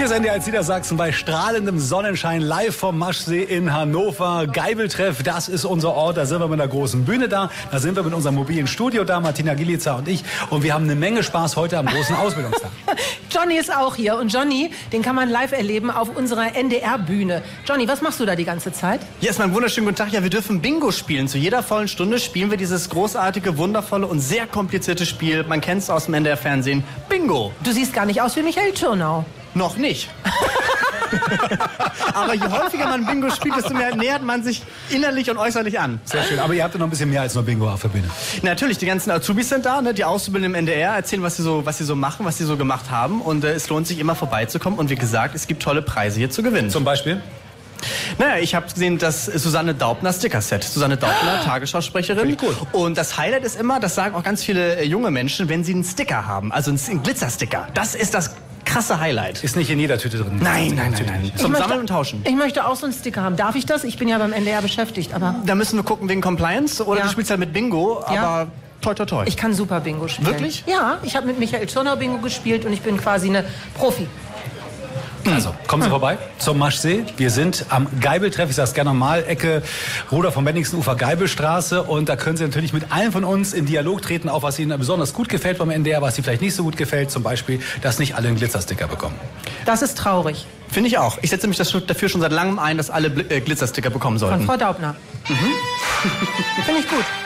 Wir sind ja als Niedersachsen bei strahlendem Sonnenschein live vom Maschsee in Hannover. Geibeltreff, das ist unser Ort. Da sind wir mit einer großen Bühne da. Da sind wir mit unserem mobilen Studio da, Martina Gilica und ich. Und wir haben eine Menge Spaß heute am großen Ausbildungstag. Johnny ist auch hier. Und Johnny, den kann man live erleben auf unserer NDR-Bühne. Johnny, was machst du da die ganze Zeit? Ja, erstmal einen wunderschönen guten Tag. Ja, wir dürfen Bingo spielen. Zu jeder vollen Stunde spielen wir dieses großartige, wundervolle und sehr komplizierte Spiel. Man kennt es aus dem NDR-Fernsehen. Bingo. Du siehst gar nicht aus wie Michael Tschirnau. Noch nicht. Aber je häufiger man Bingo spielt, desto mehr nähert man sich innerlich und äußerlich an. Sehr schön. Aber ihr habt ja noch ein bisschen mehr als nur Bingo auf der Bühne. Natürlich, die ganzen Azubis sind da, ne? Die Auszubildenden im NDR erzählen, was sie so machen, was sie so gemacht haben. Und es lohnt sich immer vorbeizukommen. Und wie gesagt, es gibt tolle Preise hier zu gewinnen. Zum Beispiel? Naja, ich habe gesehen, das Susanne Daubner Sticker-Set. Susanne Daubner, Tagesschausprecherin. Cool. Und das Highlight ist immer, das sagen auch ganz viele junge Menschen, wenn sie einen Sticker haben, also einen Glitzersticker. Das ist das krasse Highlight. Ist nicht in jeder Tüte drin. Nein. Zum Sammeln und Tauschen. Ich möchte auch so einen Sticker haben. Darf ich das? Ich bin ja beim NDR beschäftigt, aber... Da müssen wir gucken wegen Compliance oder Ja. du spielst halt mit Bingo, Ja. aber toi toi toi. Ich kann super Bingo spielen. Wirklich? Ja, ich habe mit Michael Tschirnau Bingo gespielt und ich bin quasi eine Profi. Also, kommen Sie vorbei zum Maschsee. Wir sind am Geibeltreff, ich sag's gerne nochmal, Ecke Ruder vom Wenningsenufer Geibelstraße. Und da können Sie natürlich mit allen von uns in Dialog treten, auch was Ihnen besonders gut gefällt beim NDR, was Ihnen vielleicht nicht so gut gefällt. Zum Beispiel, dass nicht alle einen Glitzersticker bekommen. Das ist traurig. Finde ich auch. Ich setze mich dafür schon seit langem ein, dass alle Glitzersticker bekommen sollten. Von Frau Daubner. Finde ich gut.